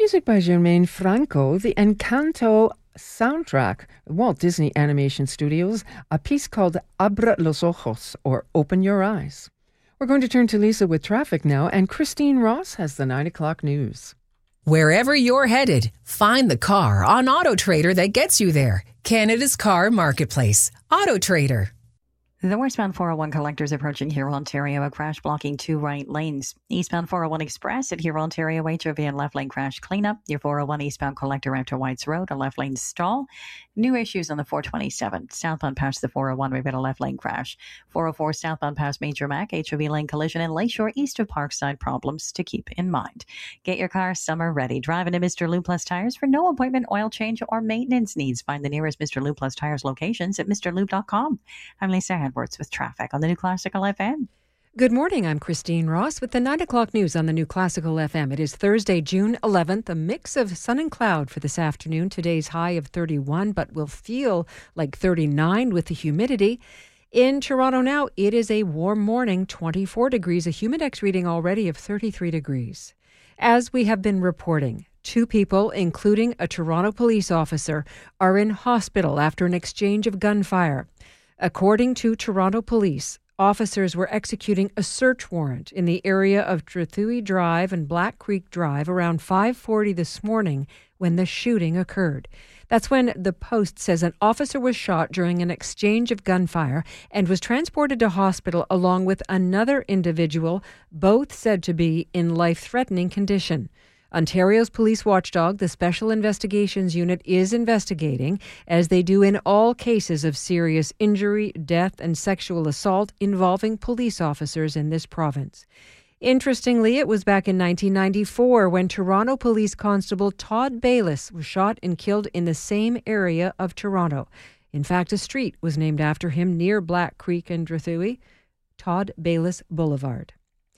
music by Germaine Franco, the Encanto soundtrack, Walt Disney Animation Studios, a piece called Abra los Ojos, or Open Your Eyes. We're going to turn to Lisa with traffic now, and Christine Ross has the 9 o'clock news. Wherever you're headed, find the car on AutoTrader that gets you there. Canada's car marketplace, AutoTrader. The westbound 401 collectors approaching Huron, Ontario, a crash blocking 2 right lanes. Eastbound 401 Express at Huron, Ontario, HOV and left lane crash cleanup. Your 401 eastbound collector after Whites Road, a left lane stall. New issues on the 427. Southbound past the 401, we've got a left lane crash. 404 southbound past Major Mac, HOV lane collision in Lakeshore east of Parkside, problems to keep in mind. Get your car summer ready. Drive into Mr. Lube Plus Tires for no appointment, oil change, or maintenance needs. Find the nearest Mr. Lube Plus Tires locations at mrlube.com. I'm Lisa Edwards with traffic on the New Classical FM. Good morning, I'm Christine Ross with the 9 o'clock news on the New Classical FM. It is Thursday, June 11th, a mix of sun and cloud for this afternoon. Today's high of 31, but will feel like 39 with the humidity. In Toronto now, it is a warm morning, 24 degrees, a humidex reading already of 33 degrees. As we have been reporting, 2 people, including a Toronto police officer, are in hospital after an exchange of gunfire. According to Toronto Police, officers were executing a search warrant in the area of Trethewey Drive and Black Creek Drive around 5:40 this morning when the shooting occurred. That's when the Post says an officer was shot during an exchange of gunfire and was transported to hospital along with another individual, both said to be in life-threatening condition. Ontario's police watchdog, the Special Investigations Unit, is investigating, as they do in all cases of serious injury, death, and sexual assault involving police officers in this province. Interestingly, it was back in 1994 when Toronto Police Constable Todd Bayliss was shot and killed in the same area of Toronto. In fact, a street was named after him near Black Creek and Trethewey, Todd Bayliss Boulevard.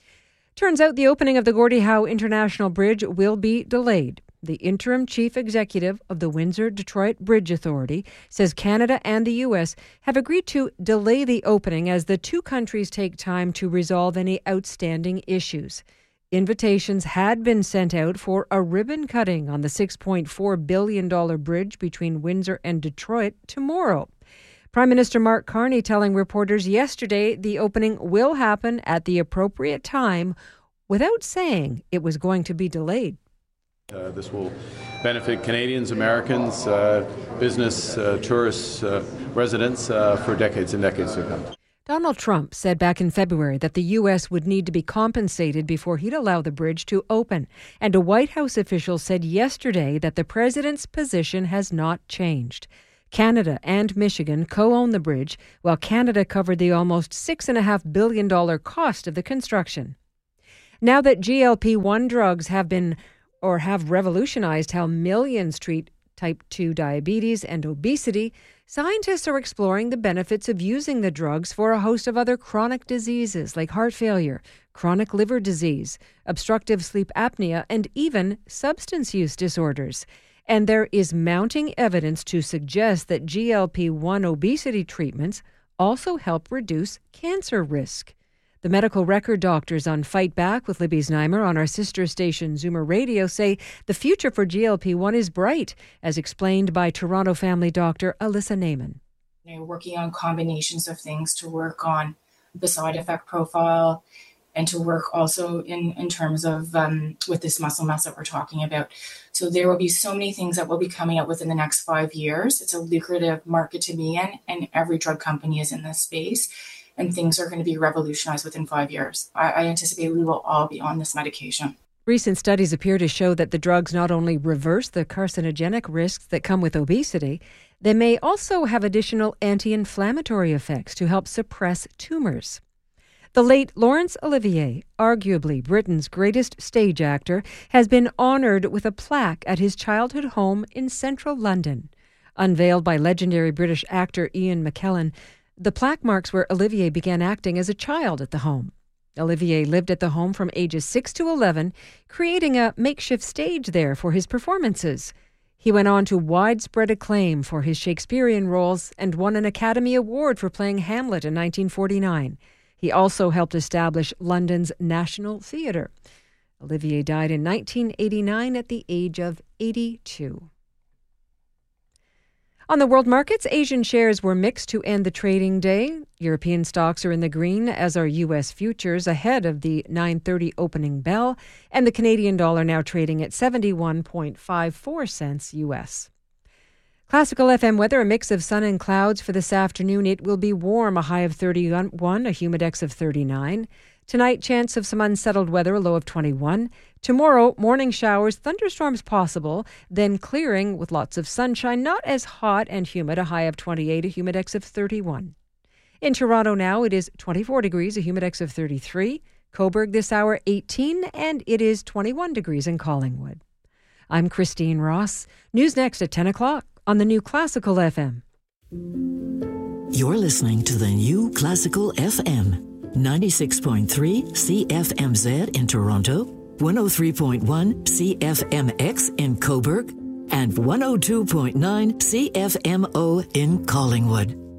Turns out the opening of the Gordie Howe International Bridge will be delayed. The interim chief executive of the Windsor-Detroit Bridge Authority says Canada and the U.S. have agreed to delay the opening as the 2 countries take time to resolve any outstanding issues. Invitations had been sent out for a ribbon cutting on the $6.4 billion bridge between Windsor and Detroit tomorrow. Prime Minister Mark Carney telling reporters yesterday the opening will happen at the appropriate time without saying it was going to be delayed. This will benefit Canadians, Americans, business, tourists, residents for decades and decades to come. Donald Trump said back in February that the U.S. would need to be compensated before he'd allow the bridge to open. And a White House official said yesterday that the president's position has not changed. Canada and Michigan co-own the bridge, while Canada covered the almost $6.5 billion cost of the construction. Now that GLP-1 drugs have revolutionized how millions treat type 2 diabetes and obesity, scientists are exploring the benefits of using the drugs for a host of other chronic diseases like heart failure, chronic liver disease, obstructive sleep apnea, and even substance use disorders. And there is mounting evidence to suggest that GLP-1 obesity treatments also help reduce cancer risk. The medical record doctors on Fight Back with Libby Znaimer on our sister station Zoomer Radio say the future for GLP-1 is bright, as explained by Toronto family doctor Alyssa Naiman. They're working on combinations of things to work on the side effect profile and to work also in terms of with this muscle mass that we're talking about. So there will be so many things that will be coming out within the next 5 years. It's a lucrative market to be in, and every drug company is in this space, and things are going to be revolutionized within 5 years. I anticipate we will all be on this medication. Recent studies appear to show that the drugs not only reverse the carcinogenic risks that come with obesity, they may also have additional anti-inflammatory effects to help suppress tumors. The late Laurence Olivier, arguably Britain's greatest stage actor, has been honoured with a plaque at his childhood home in central London. Unveiled by legendary British actor Ian McKellen, the plaque marks where Olivier began acting as a child at the home. Olivier lived at the home from ages 6 to 11, creating a makeshift stage there for his performances. He went on to widespread acclaim for his Shakespearean roles and won an Academy Award for playing Hamlet in 1949. He also helped establish London's National Theatre. Olivier died in 1989 at the age of 82. On the world markets, Asian shares were mixed to end the trading day. European stocks are in the green, as are U.S. futures, ahead of the 9:30 opening bell, and the Canadian dollar now trading at 71.54 cents U.S. Classical FM weather, a mix of sun and clouds for this afternoon. It will be warm, a high of 31, a humidex of 39. Tonight, chance of some unsettled weather, a low of 21. Tomorrow, morning showers, thunderstorms possible, then clearing with lots of sunshine, not as hot and humid, a high of 28, a humidex of 31. In Toronto now, it is 24 degrees, a humidex of 33. Cobourg this hour, 18, and it is 21 degrees in Collingwood. I'm Christine Ross. News next at 10 o'clock on the New Classical FM. You're listening to the New Classical FM. 96.3 CFMZ in Toronto, 103.1 CFMX in Cobourg, and 102.9 CFMO in Collingwood.